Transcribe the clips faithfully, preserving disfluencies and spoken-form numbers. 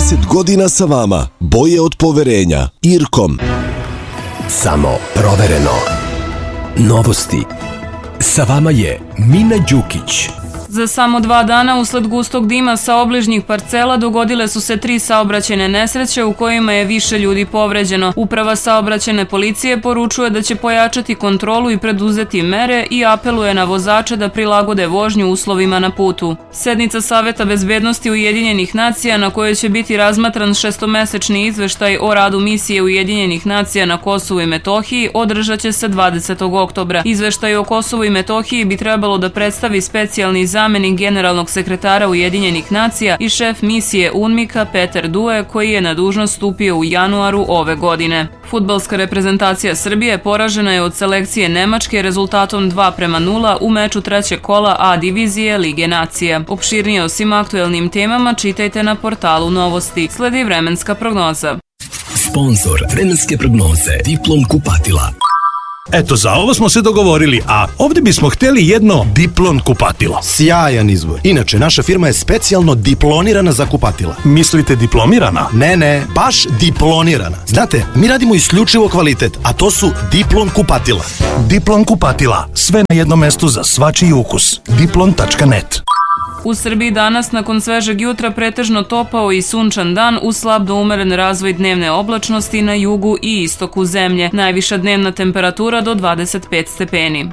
trideset godina sa vama. Boje od poverenja. Irkom. Samo provereno. Novosti. Sa vama je Mina Đukić. Za samo dva dana usled gustog dima sa obližnjih parcela dogodile su se tri saobraćajne nesreće u kojima je više ljudi povređeno. Uprava saobraćajne policije poručuje da će pojačati kontrolu i preduzeti mere i apeluje na vozače da prilagode vožnju uslovima na putu. Sednica Saveta bezbednosti Ujedinjenih nacija na kojoj će biti razmatran šestomesečni izveštaj o radu misije Ujedinjenih nacija na Kosovu i Metohiji održat će se dvadesetog oktobra. Izveštaj o Kosovu i Metohiji bi trebalo da predstavi specijalni zamenik generalnog sekretara Ujedinjenih nacija i šef misije UNMIK-a Peter Due, koji je na dužnost stupio u januaru ove godine. Fudbalska reprezentacija Srbije poražena je od selekcije Nemačke rezultatom dva prema nula u meču trećeg kola A divizije Lige nacija. Opširnije o svim aktuelnim temama čitajte na portalu Novosti. Sledi vremenska prognoza. Sponzor vremenske prognoze Diplom kupatila. Eto, za ovo smo se dogovorili, a ovdje bismo hteli jedno Diplon kupatilo. Sjajan izbor. Inače, naša firma je specijalno diplonirana za kupatila. Mislite diplomirana? Ne, ne, baš diplonirana. Znate, mi radimo isključivo kvalitet, a to su Diplon kupatila. Diplon kupatila. Sve na jednom mestu za svačiji ukus. diplon tačka net. U Srbiji danas, nakon svežeg jutra, pretežno topao i sunčan dan uz slab do umeren razvoj dnevne oblačnosti na jugu i istoku zemlje. Najviša dnevna temperatura do dvadeset pet stepeni.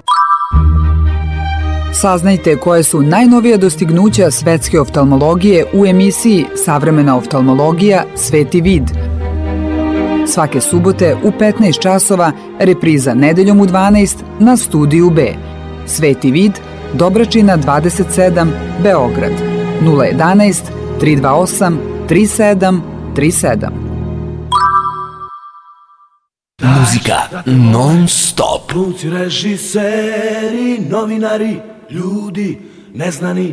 Saznajte koje su najnovije dostignuća svetske oftalmologije u emisiji Savremena oftalmologija – Sveti vid. Svake subote u petnaest časova, repriza nedeljom u dvanaest na Studiju B. Sveti vid, Dobračina dvadeset sedam, Beograd, nula jedanaest, tri dva osam, tri sedam tri sedam. Muzika non stop. Glumci, režiseri, novinari, ljudi neznani,